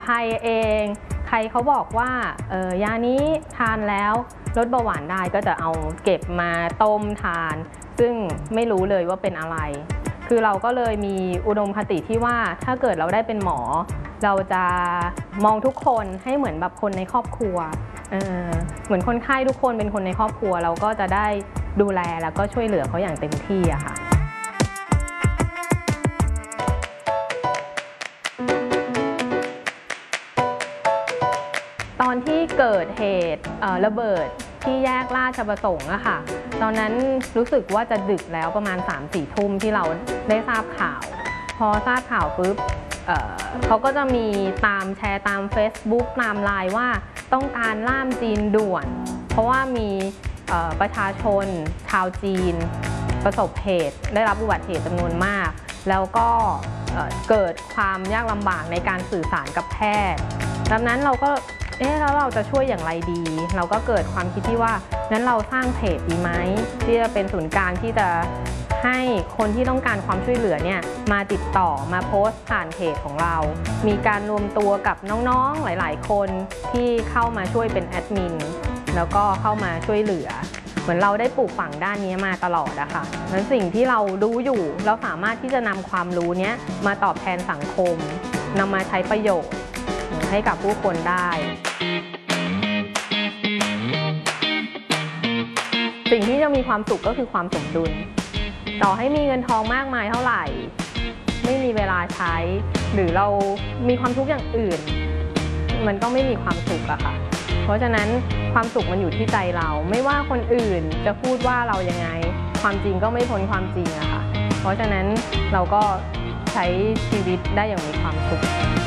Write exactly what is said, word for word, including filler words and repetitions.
ใครเองใครเขาบอกว่าเออยานี้ทานแล้วลดเบาหวานได้ก็จะเอาเก็บมาต้มทานซึ่งไม่รู้เลยว่าเป็นอะไรคือเราก็เลยมีอุดมคติที่ว่าถ้าเกิดเราได้เป็นหมอเราจะมองทุกคนให้เหมือนแบบคนในครอบครัว เออเหมือนคนไข้ทุกคนเป็นคนในครอบครัวเราก็จะได้ดูแลแล้วก็ช่วยเหลือเขาอย่างเต็มที่อะค่ะตอนที่เกิดเหตุระเบิดที่แยกราชประสงค์อะค่ะตอนนั้นรู้สึกว่าจะดึกแล้วประมาณ สามสี่ ทุ่มที่เราได้ทราบข่าวพอทราบข่าวปุ๊บ เอ่อ เขาก็จะมีตามแชร์ตาม Facebook ตามไลน์ว่าต้องการล่ามจีนด่วนเพราะว่ามีประชาชนชาวจีนประสบเหตุได้รับอุบัติเหตุจำนวนมากแล้วก็เกิดความยากลำบากในการสื่อสารกับแพทย์ดังนั้นเราก็เอ๊ะแล้วเราจะช่วยอย่างไรดีเราก็เกิดความคิดที่ว่านั้นเราสร้างเพจดีไหมที่จะเป็นศูนย์กลางที่จะให้คนที่ต้องการความช่วยเหลือเนี่ยมาติดต่อมาโพสต์ผ่านเพจของเรามีการรวมตัวกับน้องๆหลายๆคนที่เข้ามาช่วยเป็นแอดมินแล้วก็เข้ามาช่วยเหลือเหมือนเราได้ปลูกฝังด้านนี้มาตลอดอะค่ะแล้วสิ่งที่เรารู้อยู่เราสามารถที่จะนำความรู้นี้มาตอบแทนสังคมนำมาใช้ประโยชน์ให้กับผู้คนได้สิ่งที่จะมีความสุขก็คือความสมดุลต่อให้มีเงินทองมากมายเท่าไหร่ไม่มีเวลาใช้หรือเรามีความทุกข์อย่างอื่นมันก็ไม่มีความสุขอะค่ะเพราะฉะนั้นความสุขมันอยู่ที่ใจเราไม่ว่าคนอื่นจะพูดว่าเรายังไงความจริงก็ไม่พ้นความจริงอะค่ะเพราะฉะนั้นเราก็ใช้ชีวิตได้อย่างมีความสุข